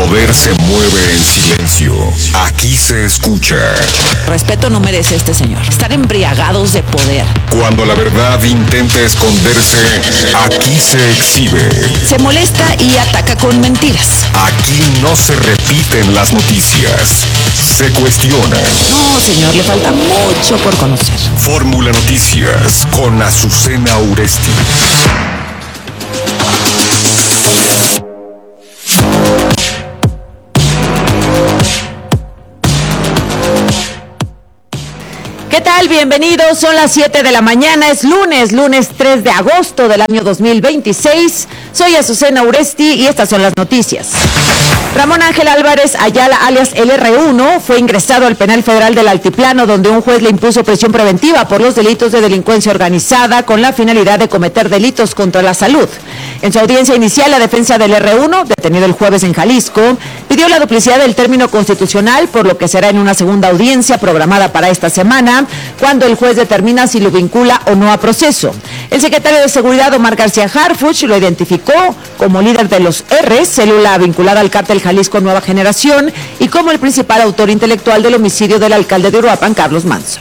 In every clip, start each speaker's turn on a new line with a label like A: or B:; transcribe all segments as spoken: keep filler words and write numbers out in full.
A: poder se mueve en silencio. Aquí se escucha.
B: Respeto no merece este señor. Están embriagados de poder.
A: Cuando la verdad intenta esconderse, aquí se exhibe.
B: Se molesta y ataca con mentiras.
A: Aquí no se repiten las noticias. Se cuestionan.
B: No, señor, le falta mucho por conocer.
A: Fórmula Noticias con Azucena Uresti.
B: ¿Qué tal? Bienvenidos, son las siete de la mañana, es lunes, lunes tres de agosto del año dos mil veintiséis. Soy Azucena Uresti y estas son las noticias. Ramón Ángel Álvarez Ayala, alias el erre uno, fue ingresado al penal federal del Altiplano, donde un juez le impuso prisión preventiva por los delitos de delincuencia organizada con la finalidad de cometer delitos contra la salud. En su audiencia inicial, la defensa del erre uno, detenido el jueves en Jalisco, pidió la duplicidad del término constitucional, por lo que será en una segunda audiencia programada para esta semana, cuando el juez determina si lo vincula o no a proceso. El secretario de Seguridad, Omar García Harfuch, lo identificó como líder de los R, célula vinculada al cártel Jalisco Nueva Generación, y como el principal autor intelectual del homicidio del alcalde de Uruapan, Carlos Manzo.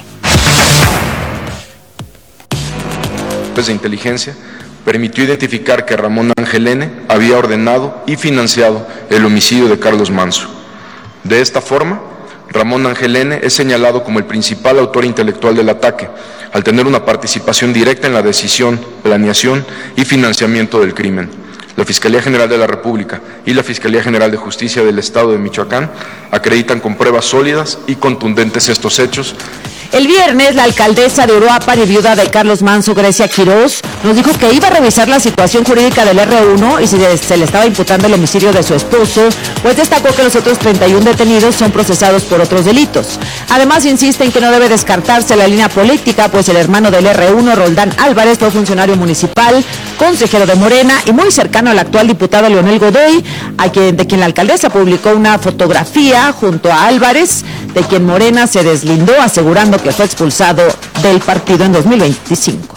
C: De inteligencia permitió identificar que Ramón Ángel N. había ordenado y financiado el homicidio de Carlos Manzo. De esta forma, Ramón Ángel N. es señalado como el principal autor intelectual del ataque, al tener una participación directa en la decisión, planeación y financiamiento del crimen. La Fiscalía General de la República y la Fiscalía General de Justicia del Estado de Michoacán acreditan con pruebas sólidas y contundentes estos hechos.
B: El viernes, la alcaldesa de Uruapan y viuda de Carlos Manzo, Grecia Quirós, nos dijo que iba a revisar la situación jurídica del erre uno y si se le estaba imputando el homicidio de su esposo, pues destacó que los otros treinta y uno detenidos son procesados por otros delitos. Además, insiste en que no debe descartarse la línea política, pues el hermano del erre uno, Roldán Álvarez, fue funcionario municipal, consejero de Morena y muy cercano al actual diputado Leonel Godoy, a quien, de quien la alcaldesa publicó una fotografía junto a Álvarez, de quien Morena se deslindó, asegurando que fue expulsado del partido en dos mil veinticinco.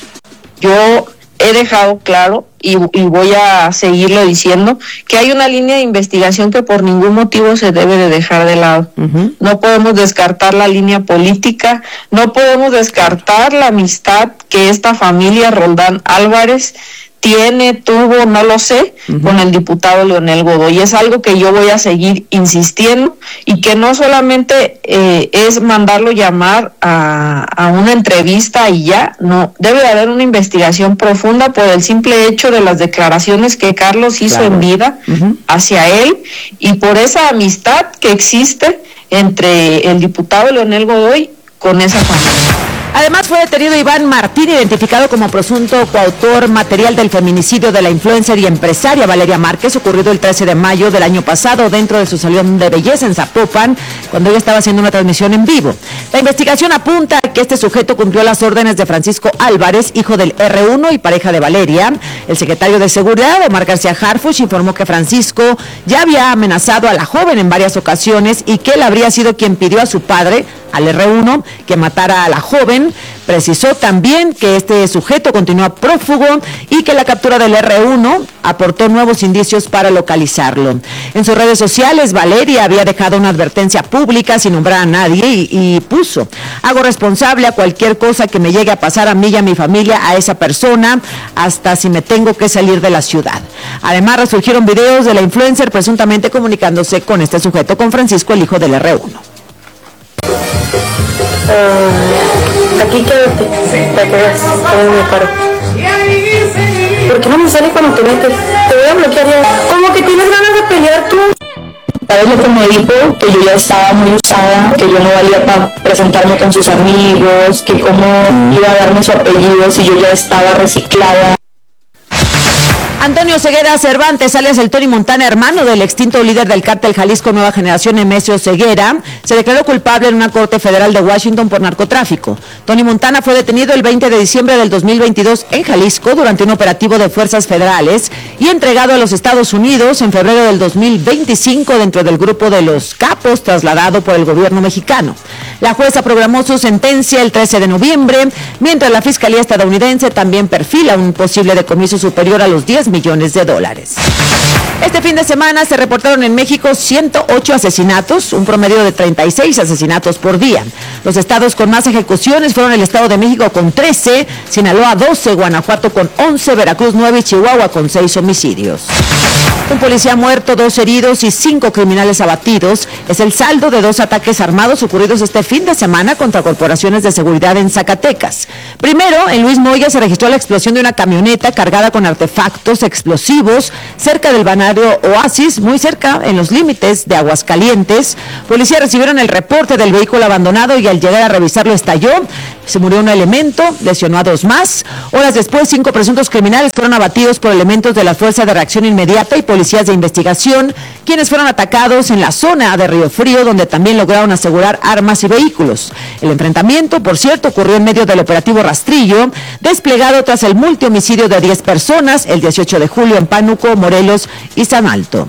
D: Yo he dejado claro y, y voy a seguirlo diciendo que hay una línea de investigación que por ningún motivo se debe de dejar de lado. Uh-huh. No podemos descartar la línea política, no podemos descartar la amistad que esta familia Roldán Álvarez tiene, tuvo, no lo sé, uh-huh. con el diputado Leonel Godoy. Es algo que yo voy a seguir insistiendo y que no solamente eh, es mandarlo llamar a, a una entrevista y ya, no, debe de haber una investigación profunda por el simple hecho de las declaraciones que Carlos hizo claro. en vida uh-huh. hacia él y por esa amistad que existe entre el diputado Leonel Godoy con esa familia.
B: Además, fue detenido Iván Martín, identificado como presunto coautor material del feminicidio de la influencer y empresaria Valeria Márquez, ocurrido el trece de mayo del año pasado dentro de su salón de belleza en Zapopan, cuando ella estaba haciendo una transmisión en vivo. La investigación apunta a que este sujeto cumplió las órdenes de Francisco Álvarez, hijo del erre uno y pareja de Valeria. El secretario de Seguridad, Omar García Harfuch, informó que Francisco ya había amenazado a la joven en varias ocasiones y que él habría sido quien pidió a su padre, al erre uno, que matara a la joven. Precisó también que este sujeto continúa prófugo y que la captura del erre uno aportó nuevos indicios para localizarlo. En sus redes sociales, Valeria había dejado una advertencia pública sin nombrar a nadie y, y puso: hago responsable a cualquier cosa que me llegue a pasar a mí y a mi familia, a esa persona, hasta si me tengo que salir de la ciudad. Además, resurgieron videos de la influencer presuntamente comunicándose con este sujeto, con Francisco, el hijo del erre uno.
E: Uh, aquí quédate, para que veas cómo me paro. ¿Por qué no me sale cuando te metes? Te voy a bloquear ya. ¿Cómo que tienes ganas de pelear tú?
F: ¿Sabes lo que me dijo? Que yo ya estaba muy usada, que yo no valía para presentarme con sus amigos, que cómo iba a darme su apellido si yo ya estaba reciclada.
B: Antonio Ceguera Cervantes, alias el Tony Montana, hermano del extinto líder del cártel Jalisco Nueva Generación, Nemesio Ceguera, se declaró culpable en una corte federal de Washington por narcotráfico. Tony Montana fue detenido el veinte de diciembre del dos mil veintidós en Jalisco durante un operativo de fuerzas federales y entregado a los Estados Unidos en febrero del dos mil veinticinco dentro del grupo de los capos trasladado por el gobierno mexicano. La jueza programó su sentencia el trece de noviembre, mientras la Fiscalía estadounidense también perfila un posible decomiso superior a los diez millones de dólares. Este fin de semana se reportaron en México ciento ocho asesinatos, un promedio de treinta y seis asesinatos por día. Los estados con más ejecuciones fueron el Estado de México con trece, Sinaloa doce, Guanajuato con once, Veracruz nueve y Chihuahua con seis homicidios. Un policía muerto, dos heridos y cinco criminales abatidos es el saldo de dos ataques armados ocurridos este fin de semana contra corporaciones de seguridad en Zacatecas. Primero, en Luis Moya se registró la explosión de una camioneta cargada con artefactos explosivos cerca del balneario Oasis, muy cerca en los límites de Aguascalientes. Policías recibieron el reporte del vehículo abandonado y al llegar a revisarlo estalló. Se murió un elemento, lesionó a dos más. Horas después, cinco presuntos criminales fueron abatidos por elementos de la Fuerza de Reacción Inmediata y policías de investigación, quienes fueron atacados en la zona de Río Frío, donde también lograron asegurar armas y vehículos. El enfrentamiento, por cierto, ocurrió en medio del operativo Rastrillo, desplegado tras el multihomicidio de diez personas el dieciocho de julio en Pánuco, Morelos y San Alto.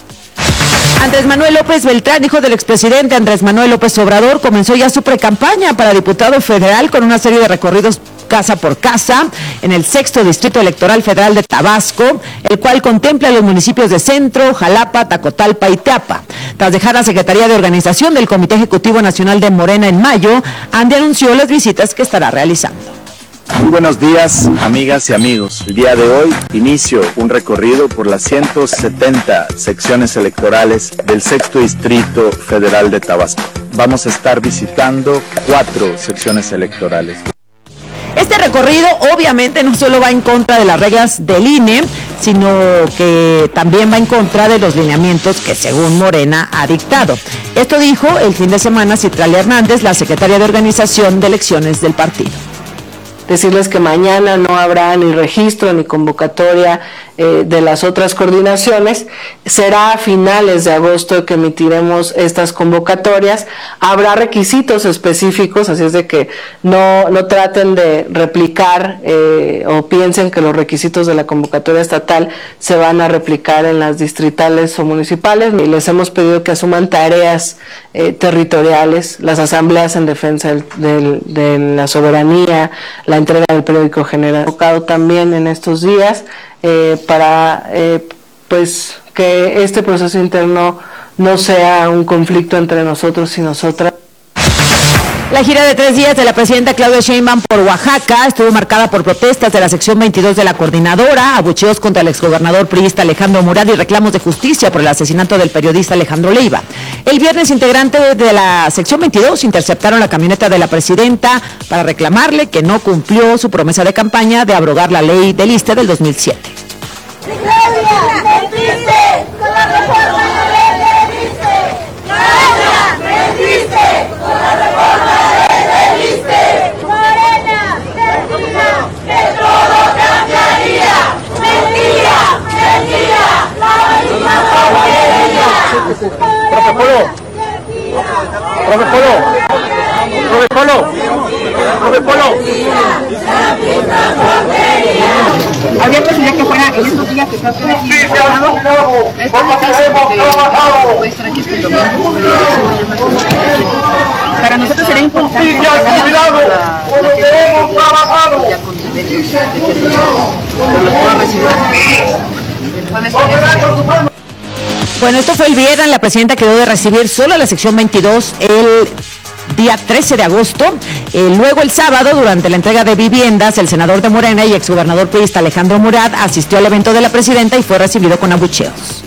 B: Andrés Manuel López Beltrán, hijo del expresidente Andrés Manuel López Obrador, comenzó ya su precampaña para diputado federal con una serie de recorridos casa por casa en el sexto Distrito Electoral Federal de Tabasco, el cual contempla los municipios de Centro, Jalapa, Tacotalpa y Teapa. Tras dejar la Secretaría de Organización del Comité Ejecutivo Nacional de Morena en mayo, Andy anunció las visitas que estará realizando.
G: Muy buenos días, amigas y amigos. El día de hoy inicio un recorrido por las ciento setenta secciones electorales del sexto Distrito Federal de Tabasco. Vamos a estar visitando cuatro secciones electorales.
B: Este recorrido obviamente no solo va en contra de las reglas del I N E, sino que también va en contra de los lineamientos que según Morena ha dictado. Esto dijo el fin de semana Citlali Hernández, la secretaria de Organización de Elecciones del partido.
H: Decirles que mañana no habrá ni registro ni convocatoria eh, de las otras coordinaciones. Será a finales de agosto que emitiremos estas convocatorias. Habrá requisitos específicos, así es de que no, no traten de replicar eh, o piensen que los requisitos de la convocatoria estatal se van a replicar en las distritales o municipales. Y les hemos pedido que asuman tareas eh, territoriales, las asambleas en defensa del, del, de la soberanía, la entrega del periódico general, enfocado también en estos días eh, para eh, pues que este proceso interno no sea un conflicto entre nosotros y nosotras.
B: La gira de tres días de la presidenta Claudia Sheinbaum por Oaxaca estuvo marcada por protestas de la sección veintidós de la coordinadora, abucheos contra el exgobernador priista Alejandro Murat y reclamos de justicia por el asesinato del periodista Alejandro Leiva. El viernes, integrantes de la sección veintidós interceptaron la camioneta de la presidenta para reclamarle que no cumplió su promesa de campaña de abrogar la ley del I S S S T E del dos mil siete.
I: Claudia, mentiste con la reforma de la ley del I S S S T E. Claudia, mentiste con la reforma de la ley del I S S S T E. Morena, mentira, que todo cambiaría. Mentira, mentira, la misma porquería.
J: Profe Polo, profe Polo, profe Polo, profe Polo.
I: La misma porquería.
K: Había posibilidad que fuera en estos días que está trabajado. Para nosotros será importante.
B: Bueno, esto fue el viernes. La presidenta quedó de recibir solo la sección veintidós el día trece de agosto. Eh, luego el sábado, durante la entrega de viviendas, el senador de Morena y exgobernador priista Alejandro Murat asistió al evento de la presidenta y fue recibido con abucheos.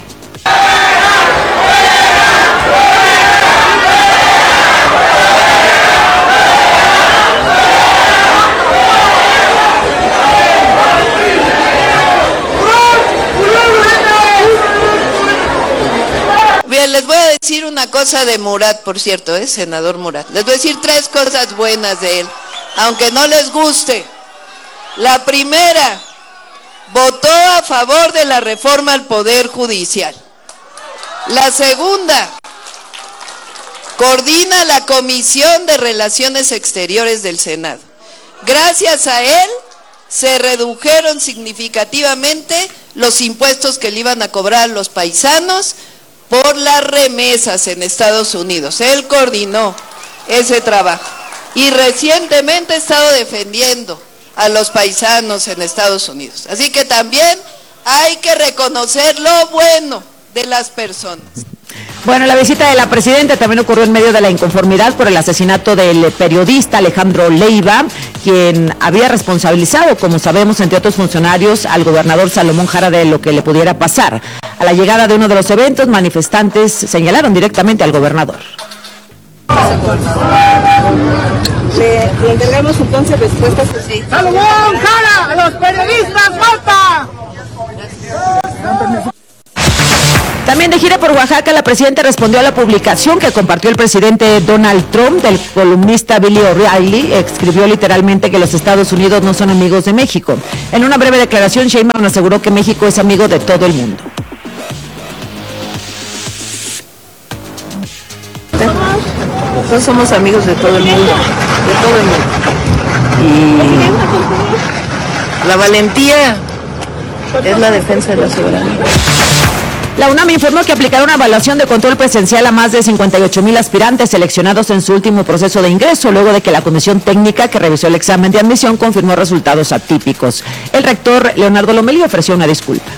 L: Bien, les voy a decir una cosa de Murat, por cierto, ¿eh? Senador Murat. Les voy a decir tres cosas buenas de él, aunque no les guste. La primera, votó a favor de la reforma al Poder Judicial. La segunda, coordina la Comisión de Relaciones Exteriores del Senado. Gracias a él se redujeron significativamente los impuestos que le iban a cobrar a los paisanos por las remesas en Estados Unidos. Él coordinó. ese trabajo. Y recientemente he estado defendiendo a los paisanos en Estados Unidos. Así que también hay que reconocer lo bueno de las personas.
B: Bueno, la visita de la presidenta también ocurrió en medio de la inconformidad por el asesinato del periodista Alejandro Leiva, quien había responsabilizado, como sabemos, entre otros funcionarios, al gobernador Salomón Jara de lo que le pudiera pasar. A la llegada de uno de los eventos, manifestantes señalaron directamente al gobernador.
K: Le, le entregamos entonces respuestas así. ¡Salomón Jara! ¡A los periodistas falta!
B: También de gira por Oaxaca, la presidenta respondió a la publicación que compartió el presidente Donald Trump del columnista Billy O'Reilly. Escribió literalmente que los Estados Unidos no son amigos de México. En una breve declaración, Sheinbaum aseguró que México es amigo de todo el mundo.
D: Nosotros somos amigos de todo el mundo, de todo el mundo. Y la valentía es la defensa de la soberanía.
B: La UNAM informó que aplicará una evaluación de control presencial a más de cincuenta y ocho mil aspirantes seleccionados en su último proceso de ingreso, luego de que la comisión técnica que revisó el examen de admisión confirmó resultados atípicos. El rector Leonardo Lomelí ofreció una disculpa.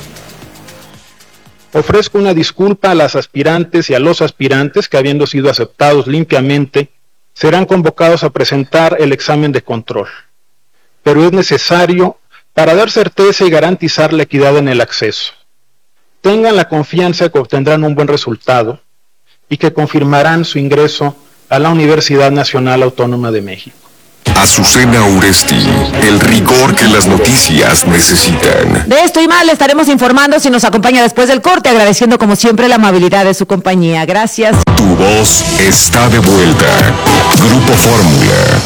M: Ofrezco una disculpa a las aspirantes y a los aspirantes que, habiendo sido aceptados limpiamente, serán convocados a presentar el examen de control. Pero es necesario para dar certeza y garantizar la equidad en el acceso. Tengan la confianza que obtendrán un buen resultado y que confirmarán su ingreso a la Universidad Nacional Autónoma de México.
A: Azucena Uresti, el rigor que las noticias necesitan.
B: De esto y más le estaremos informando si nos acompaña después del corte, agradeciendo como siempre la amabilidad de su compañía. Gracias.
A: Tu voz está de vuelta. Grupo Fórmula.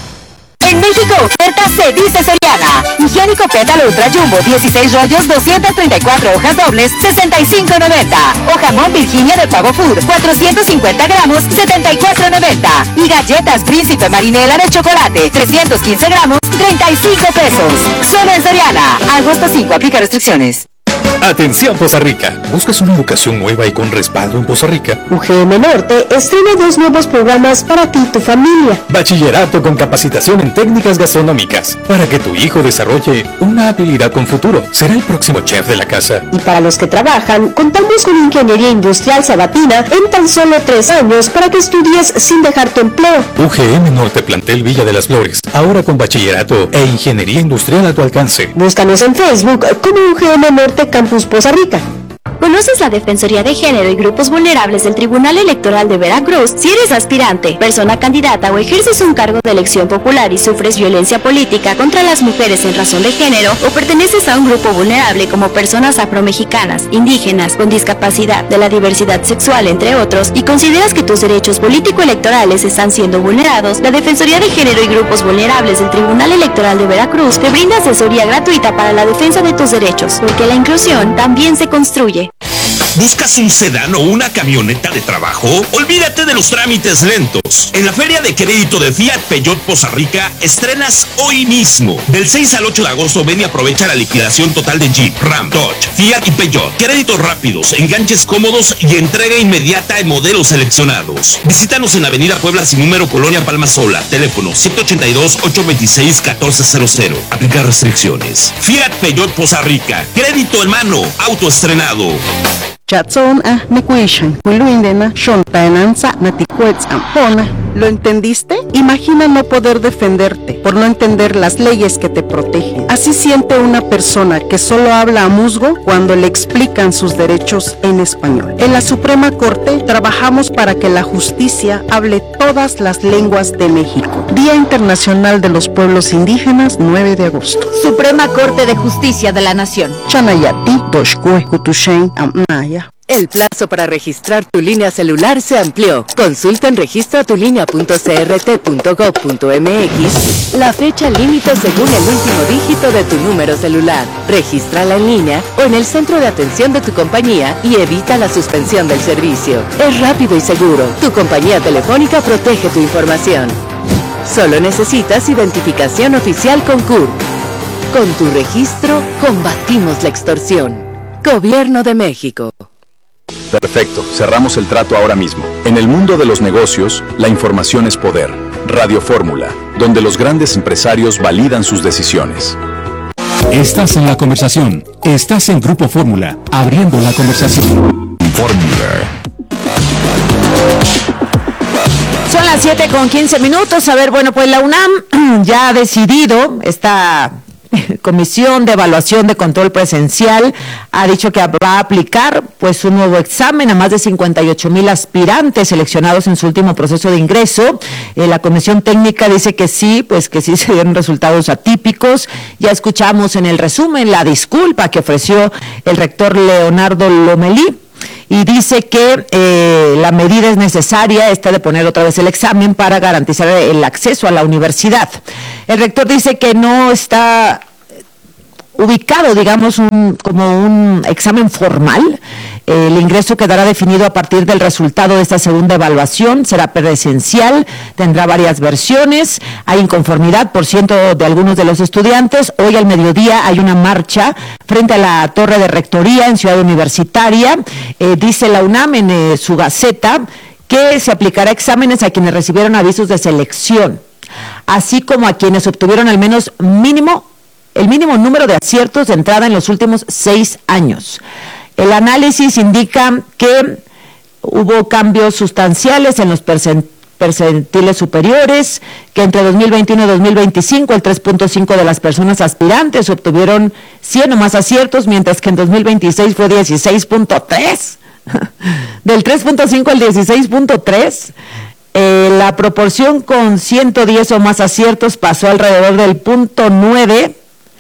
N: En México, oferta se dice Soriana. Higiénico Pétalo Ultra Jumbo, dieciséis rollos, doscientas treinta y cuatro hojas dobles, sesenta y cinco noventa. O jamón Virginia de Pavo Food, cuatrocientos cincuenta gramos, setenta y cuatro noventa. Y galletas Príncipe Marinela de chocolate, trescientos quince gramos, treinta y cinco pesos. Solo en Soriana. Agosto cinco, aplica restricciones.
O: Atención Poza Rica, ¿buscas una educación nueva y con respaldo en Poza Rica?
P: U G M Norte estrena dos nuevos programas para ti y tu familia.
O: Bachillerato con capacitación en técnicas gastronómicas, para que tu hijo desarrolle una habilidad con futuro. Será el próximo chef de la casa.
P: Y para los que trabajan, contamos con Ingeniería Industrial Sabatina en tan solo tres años para que estudies sin dejar tu empleo.
O: U G M Norte Plantel Villa de las Flores, ahora con bachillerato e ingeniería industrial a tu alcance.
P: Búscanos en Facebook como U G M Norte Campus Poza Rica.
Q: ¿Conoces la Defensoría de Género y Grupos Vulnerables del Tribunal Electoral de Veracruz? Si eres aspirante, persona candidata o ejerces un cargo de elección popular y sufres violencia política contra las mujeres en razón de género o perteneces a un grupo vulnerable como personas afromexicanas, indígenas, con discapacidad, de la diversidad sexual, entre otros, y consideras que tus derechos político-electorales están siendo vulnerados, la Defensoría de Género y Grupos Vulnerables del Tribunal Electoral de Veracruz te brinda asesoría gratuita para la defensa de tus derechos, porque la inclusión también se construye.
R: ¿Buscas un sedán o una camioneta de trabajo? Olvídate de los trámites lentos. En la Feria de Crédito de Fiat Peugeot Poza Rica estrenas hoy mismo. Del seis al ocho de agosto ven y aprovecha la liquidación total de Jeep, Ram, Dodge, Fiat y Peugeot. Créditos rápidos, enganches cómodos y entrega inmediata en modelos seleccionados. Visítanos en Avenida Puebla sin número, Colonia Palma Sola. Teléfono siete ocho dos, ocho dos seis, uno cuatro cero cero. Aplicar restricciones. Fiat Peugeot Poza Rica. Crédito en mano. Auto estrenado.
S: Chatson a Nequishan, Kuluindena, Shontananza, Naticuetz, Ampona. ¿Lo entendiste? Imagina no poder defenderte por no entender las leyes que te protegen. Así siente una persona que solo habla a musgo cuando le explican sus derechos en español. En la Suprema Corte trabajamos para que la justicia hable todas las lenguas de México. Día Internacional de los Pueblos Indígenas, nueve de agosto.
B: Suprema Corte de Justicia de la Nación.
S: Chanayati, Doshkue, Kutushen, Amnaya.
T: El plazo para registrar tu línea celular se amplió. Consulta en registra tu línea punto c r t punto gov punto m x la fecha límite según el último dígito de tu número celular. Regístrala en línea o en el centro de atención de tu compañía y evita la suspensión del servicio. Es rápido y seguro. Tu compañía telefónica protege tu información. Solo necesitas identificación oficial con C U R. Con tu registro, combatimos la extorsión. Gobierno de México.
G: Perfecto, cerramos el trato ahora mismo. En el mundo de los negocios, la información es poder. Radio Fórmula, donde los grandes empresarios validan sus decisiones.
O: Estás en la conversación. Estás en Grupo Fórmula, abriendo la conversación.
A: Fórmula.
B: Son las siete con quince minutos. A ver, bueno, pues la UNAM ya ha decidido, esta Comisión de Evaluación de Control Presencial ha dicho que va a aplicar pues un nuevo examen a más de cincuenta y ocho mil aspirantes seleccionados en su último proceso de ingreso. Eh, la Comisión Técnica dice que sí, pues que sí se dieron resultados atípicos. Ya escuchamos en el resumen la disculpa que ofreció el rector Leonardo Lomelí. Y dice que eh, la medida es necesaria, esta de poner otra vez el examen para garantizar el acceso a la universidad. El rector dice que no está ubicado, digamos, un, como un examen formal. El ingreso quedará definido a partir del resultado de esta segunda evaluación, será presencial, tendrá varias versiones, hay inconformidad por ciento de algunos de los estudiantes. Hoy al mediodía hay una marcha frente a la Torre de Rectoría en Ciudad Universitaria. Eh, dice la UNAM en eh, su Gaceta que se aplicará exámenes a quienes recibieron avisos de selección, así como a quienes obtuvieron al menos mínimo, el mínimo número de aciertos de entrada en los últimos seis años. El análisis indica que hubo cambios sustanciales en los percentiles superiores, que entre dos mil veintiuno y dos mil veinticinco el tres punto cinco de las personas aspirantes obtuvieron cien o más aciertos, mientras que en dos mil veintiséis fue dieciséis punto tres. Del tres punto cinco al dieciséis punto tres. Eh, la proporción con ciento diez o más aciertos pasó alrededor del punto nueve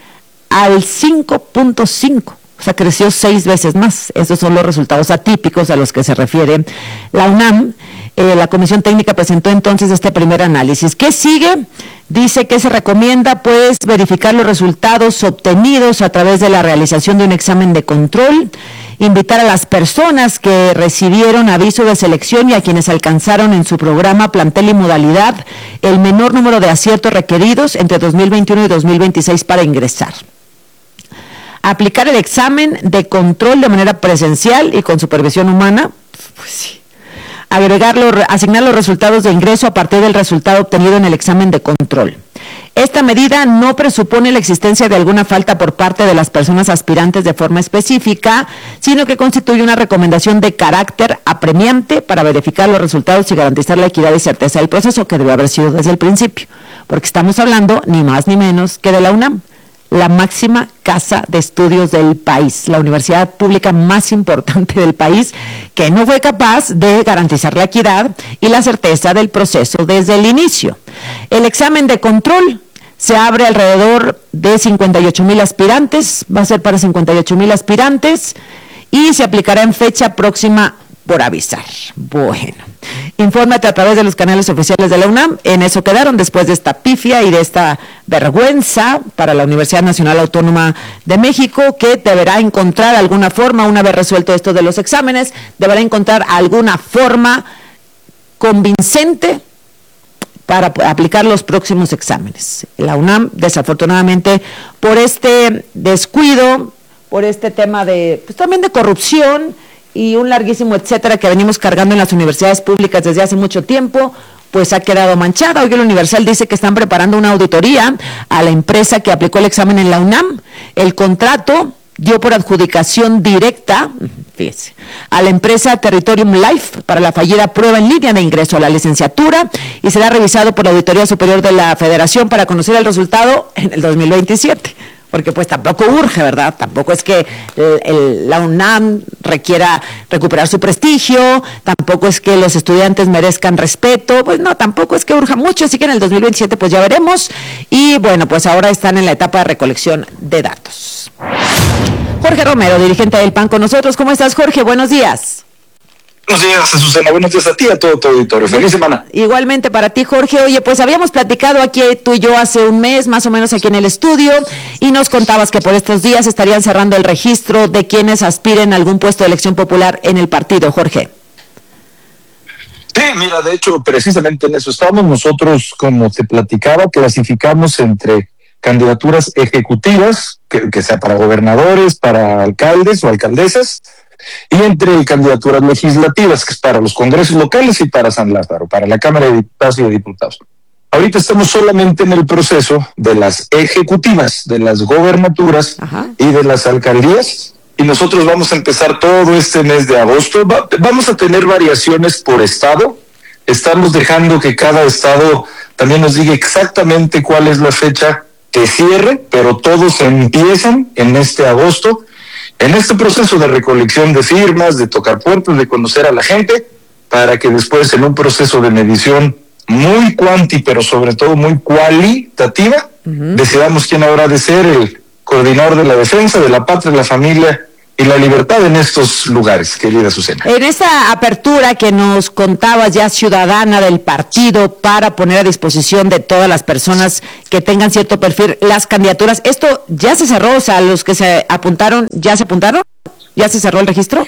B: al cinco punto cinco. O sea, creció seis veces más. Esos son los resultados atípicos a los que se refiere la UNAM. Eh, la Comisión Técnica presentó entonces este primer análisis. ¿Qué sigue? Dice que se recomienda, pues, verificar los resultados obtenidos a través de la realización de un examen de control, invitar a las personas que recibieron aviso de selección y a quienes alcanzaron en su programa, plantel y modalidad el menor número de aciertos requeridos entre dos mil veintiuno y dos mil veintiséis para ingresar. Aplicar el examen de control de manera presencial y con supervisión humana, pues sí. Agregarlo, asignar los resultados de ingreso a partir del resultado obtenido en el examen de control. Esta medida no presupone la existencia de alguna falta por parte de las personas aspirantes de forma específica, sino que constituye una recomendación de carácter apremiante para verificar los resultados y garantizar la equidad y certeza del proceso, que debe haber sido desde el principio, porque estamos hablando ni más ni menos que de la UNAM, la máxima casa de estudios del país, la universidad pública más importante del país, que no fue capaz de garantizar la equidad y la certeza del proceso desde el inicio. El examen de control se abre alrededor de cincuenta y ocho mil aspirantes, va a ser para cincuenta y ocho mil aspirantes y se aplicará en fecha próxima por avisar. Bueno, infórmate a través de los canales oficiales de la UNAM. En eso quedaron después de esta pifia y de esta vergüenza para la Universidad Nacional Autónoma de México, que deberá encontrar alguna forma, una vez resuelto esto de los exámenes, deberá encontrar alguna forma convincente para aplicar los próximos exámenes. La UNAM, desafortunadamente, por este descuido, por este tema de, pues también de corrupción, y un larguísimo etcétera que venimos cargando en las universidades públicas desde hace mucho tiempo, pues ha quedado manchada. Hoy el Universal dice que están preparando una auditoría a la empresa que aplicó el examen en la UNAM. El contrato dio por adjudicación directa, fíjese, a la empresa Territorium Life para la fallida prueba en línea de ingreso a la licenciatura y será revisado por la Auditoría Superior de la Federación para conocer el resultado en el dos mil veintisiete. Porque pues tampoco urge, ¿verdad? Tampoco es que el, el, la UNAM requiera recuperar su prestigio, tampoco es que los estudiantes merezcan respeto, pues no, tampoco es que urja mucho, así que en el dos mil veintisiete pues ya veremos. Y bueno, pues ahora están en la etapa de recolección de datos. Jorge Romero, dirigente del P A N con nosotros. ¿Cómo estás, Jorge? Buenos días.
U: Buenos días, Susana. Buenos días a ti y a todo tu auditorio. Feliz semana.
B: Igualmente para ti, Jorge. Oye, pues habíamos platicado aquí tú y yo hace un mes, más o menos aquí en el estudio, y nos contabas que por estos días estarían cerrando el registro de quienes aspiren a algún puesto de elección popular en el partido, Jorge.
U: Sí, mira, de hecho, precisamente en eso estamos. Nosotros, como te platicaba, clasificamos entre candidaturas ejecutivas, que, que sea para gobernadores, para alcaldes o alcaldesas, y entre candidaturas legislativas, que es para los congresos locales y para San Lázaro, para la Cámara de Diputados y de Diputados. Ahorita estamos solamente en el proceso de las ejecutivas, de las gobernaturas Ajá. y de las alcaldías, y nosotros vamos a empezar todo este mes de agosto. Va, vamos a tener variaciones por estado. Estamos dejando que cada estado también nos diga exactamente cuál es la fecha que cierre, pero todos empiezan en este agosto, en este proceso de recolección de firmas, de tocar puertas, de conocer a la gente, para que después en un proceso de medición muy cuanti, pero sobre todo muy cualitativa, uh-huh. decidamos quién habrá de ser el coordinador de la defensa de la patria, de la familia y la libertad en estos lugares, querida Susana.
B: En esa apertura que nos contabas ya ciudadana del partido para poner a disposición de todas las personas que tengan cierto perfil las candidaturas, ¿esto ya se cerró? O sea, los que se apuntaron, ¿ya se apuntaron? ¿Ya se cerró el registro?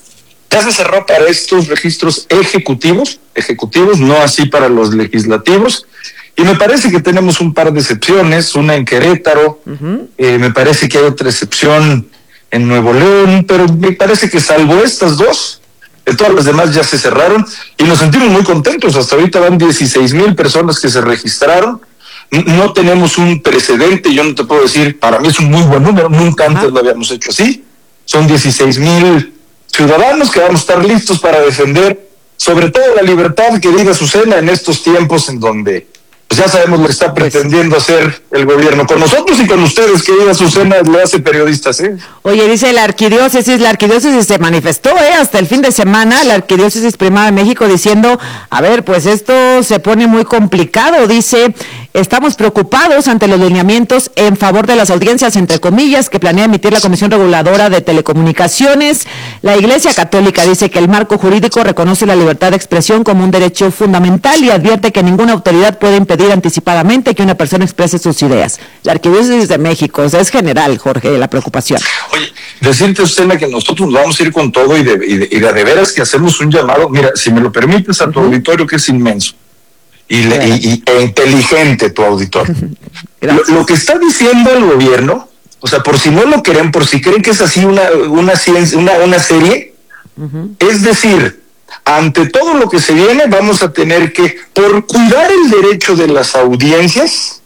U: Ya se cerró para estos registros ejecutivos, ejecutivos, no así para los legislativos. Y me parece que tenemos un par de excepciones, una en Querétaro, uh-huh. eh, me parece que hay otra excepción en Nuevo León, pero me parece que salvo estas dos, eh, todas las demás ya se cerraron y nos sentimos muy contentos. Hasta ahorita van dieciséis mil personas que se registraron. No tenemos un precedente, yo no te puedo decir, para mí es un muy buen número, nunca antes uh-huh. lo habíamos hecho así. Son dieciséis mil ciudadanos que vamos a estar listos para defender sobre todo la libertad, querida Susana, en estos tiempos en donde pues ya sabemos lo que está pretendiendo hacer el gobierno con nosotros y con ustedes, querida Susana, le hace periodistas, ¿eh?
B: Oye, dice la arquidiócesis, la arquidiócesis se manifestó, ¿eh? Hasta el fin de semana, la arquidiócesis primada de México diciendo, a ver, pues esto se pone muy complicado, dice, estamos preocupados ante los lineamientos en favor de las audiencias, entre comillas, que planea emitir la Comisión Reguladora de Telecomunicaciones. La Iglesia Católica dice que el marco jurídico reconoce la libertad de expresión como un derecho fundamental y advierte que ninguna autoridad puede impedir anticipadamente que una persona exprese sus ideas. La Arquidiócesis de México, o sea, es general, Jorge, la preocupación.
U: Oye, decirte, Susana, que nosotros nos vamos a ir con todo y de, y de, y de, de veras que hacemos un llamado, mira, si me lo permites, a tu uh-huh. auditorio, que es inmenso y, le, y, y e inteligente tu auditorio. lo, lo que está diciendo el gobierno, o sea, por si no lo creen, por si creen que es así una, una ciencia, una, una serie, uh-huh. es decir, ante todo lo que se viene, vamos a tener que, por cuidar el derecho de las audiencias,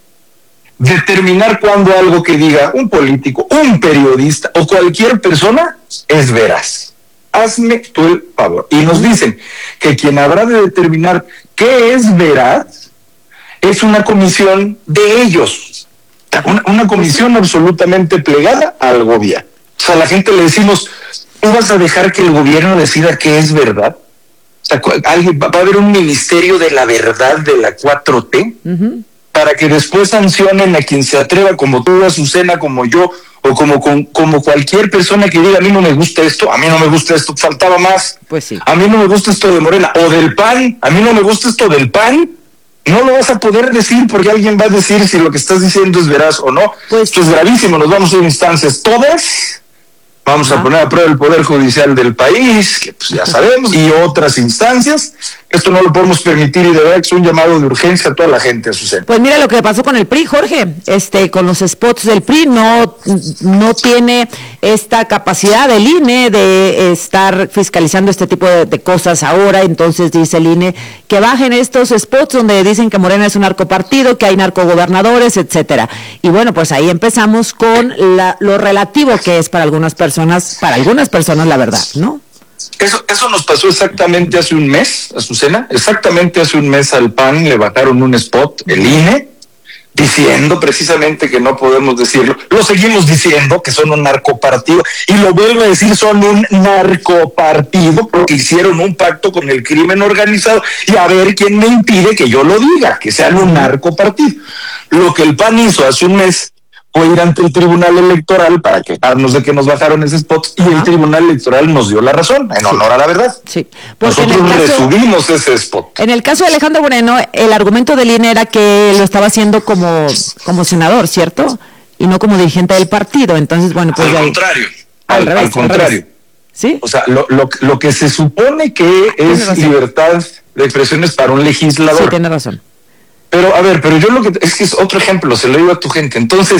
U: determinar cuándo algo que diga un político, un periodista o cualquier persona es veraz. Hazme tú el favor. Y nos dicen que quien habrá de determinar qué es veraz es una comisión de ellos, una, una comisión absolutamente plegada al gobierno. O sea, a la gente le decimos, ¿tú vas a dejar que el gobierno decida qué es verdad? O sea, alguien, va a haber un ministerio de la verdad de la cuatro T uh-huh. para que después sancionen a quien se atreva, como tú, Azucena, como yo, o como, con, como cualquier persona que diga, a mí no me gusta esto, a mí no me gusta esto, faltaba más.
B: Pues sí.
U: A mí no me gusta esto de Morena, o del P A N, a mí no me gusta esto del P A N. No lo vas a poder decir porque alguien va a decir si lo que estás diciendo es veraz o no. Pues, esto es gravísimo, nos vamos a ir a instancias todas. Vamos a poner a prueba el Poder Judicial del país, que pues ya sabemos, y otras instancias. Esto no lo podemos permitir y de verdad que es un llamado de urgencia a toda la gente, Azucena.
B: Pues mira lo que pasó con el P R I, Jorge, este, con los spots del P R I, no, no tiene esta capacidad del I N E de estar fiscalizando este tipo de, de cosas ahora, entonces dice el I N E que bajen estos spots donde dicen que Morena es un narcopartido, que hay narcogobernadores, etcétera. Y bueno, pues ahí empezamos con la, lo relativo que es para algunas personas, para algunas personas la verdad, ¿no?
U: Eso, eso nos pasó exactamente hace un mes, Azucena, exactamente hace un mes al P A N le bajaron un spot, el I N E, diciendo precisamente que no podemos decirlo, lo seguimos diciendo que son un narcopartido, y lo vuelvo a decir, son un narcopartido porque hicieron un pacto con el crimen organizado, y a ver quién me impide que yo lo diga, que sean un narcopartido. Lo que el P A N hizo hace un mes fue ir ante el Tribunal Electoral para quejarnos de que nos bajaron ese spot, y el Tribunal Electoral nos dio la razón, en honor sí. a la verdad.
B: Sí.
U: Nosotros resubimos ese spot.
B: En el caso de Alejandro Moreno, el argumento del I N E era que lo estaba haciendo como, como senador, ¿cierto? Y no como dirigente del partido. Entonces, bueno, pues...
U: Al
B: ahí,
U: contrario,
B: al,
U: al,
B: revés,
U: al contrario.
B: Al ¿Sí?
U: O sea, lo, lo, lo que se supone que es libertad de expresiones para un legislador.
B: Sí, tiene razón.
U: Pero, a ver, pero yo lo que... Es que es otro ejemplo, se lo digo a tu gente. Entonces,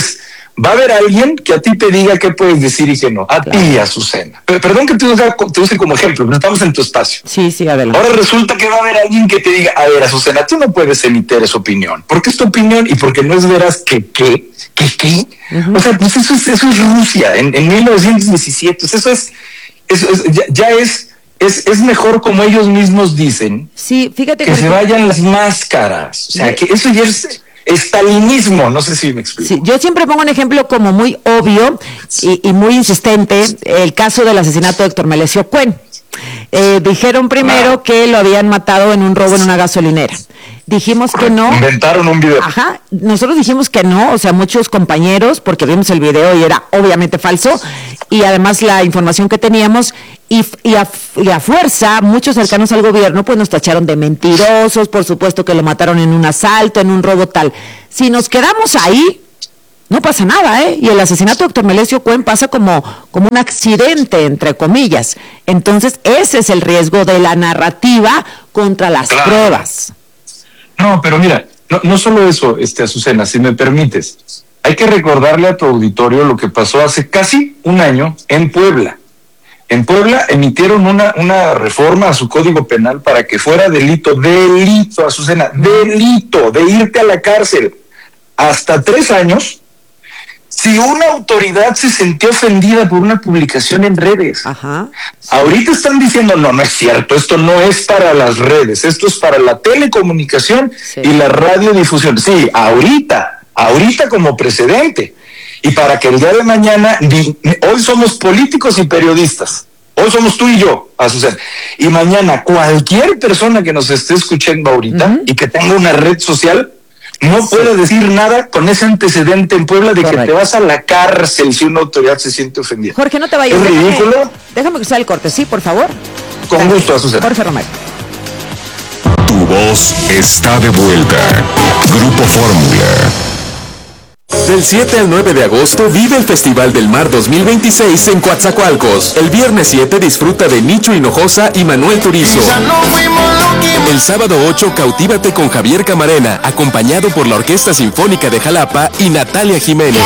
U: va a haber alguien que a ti te diga qué puedes decir y qué no. A claro. ti, Azucena. Pero, perdón que te use, te use como ejemplo, pero estamos en tu espacio.
B: Sí, sí, adelante.
U: Ahora resulta que va a haber alguien que te diga, a ver, Azucena, tú no puedes emitir esa opinión. Porque es tu opinión y porque no es veraz que qué, que qué. Uh-huh. O sea, pues eso es, eso es Rusia en, en mil novecientos diecisiete. Eso es, eso es ya, ya es... Es, es mejor, como ellos mismos dicen,
B: sí, fíjate
U: que
B: que
U: se vayan las máscaras. O sea, sí. que eso ya es estalinismo, no sé si me explico.
B: Sí, yo siempre pongo un ejemplo como muy obvio y, y muy insistente, el caso del asesinato de Héctor Melesio Cuen. Eh, dijeron primero ah. que lo habían matado en un robo en una gasolinera. Dijimos que no.
U: Inventaron un video.
B: Ajá, nosotros dijimos que no, o sea, muchos compañeros, porque vimos el video y era obviamente falso, y además la información que teníamos, y, y, a, y a fuerza, muchos cercanos al gobierno, pues nos tacharon de mentirosos, por supuesto que lo mataron en un asalto, en un robo tal. Si nos quedamos ahí, no pasa nada, ¿eh? Y el asesinato de Héctor Melesio Cuen pasa como, como un accidente, entre comillas. Entonces, ese es el riesgo de la narrativa contra las claro. pruebas.
U: No, pero mira, no, no solo eso, este, Azucena, si me permites, hay que recordarle a tu auditorio lo que pasó hace casi un año en Puebla. En Puebla emitieron una, una reforma a su código penal para que fuera delito, delito, Azucena, delito de irte a la cárcel hasta tres años si una autoridad se sintió ofendida por una publicación en redes.
B: Ajá.
U: Sí. Ahorita están diciendo, no, no es cierto, esto no es para las redes, esto es para la telecomunicación sí. y la radiodifusión. Sí, ahorita, ahorita como precedente. Y para que el día de mañana, hoy somos políticos y periodistas, hoy somos tú y yo, Azucena, y mañana cualquier persona que nos esté escuchando ahorita uh-huh. y que tenga una red social, no sí. puede decir nada con ese antecedente en Puebla de Correcto. Que te vas a la cárcel si una autoridad se siente ofendida.
B: Jorge, no te vayas.
U: Es
B: déjame,
U: ridículo.
B: Déjame que sea el corte, sí, por favor.
U: Con Gracias. Gusto, Azucena.
B: Jorge Romero.
A: Tu voz está de vuelta. Grupo Fórmula.
O: Del siete al nueve de agosto vive el Festival del Mar dos mil veintiséis en Coatzacoalcos. El viernes siete disfruta de Nicho Hinojosa y Manuel Turizo. El sábado ocho cautívate con Javier Camarena, acompañado por la Orquesta Sinfónica de Jalapa y Natalia Jiménez.